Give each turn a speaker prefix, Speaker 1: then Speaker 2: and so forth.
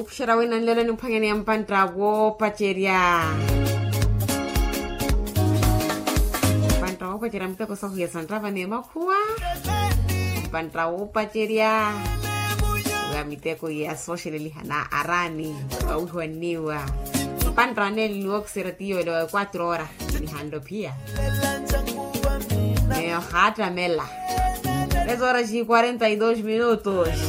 Speaker 1: Upshara wena nlele numpangeni ya mpantra wo pacheria. Mpantra wo pacheria mteko sahu ya santrava ne makua. Mpantra wo pacheria. Wa miteko ya social lihana arani. Wa niwa. Mpantra neli luoksera tiyo ilo 4 horas. Nihando pia. Neo hata mela. 3 horas y 42 minutos.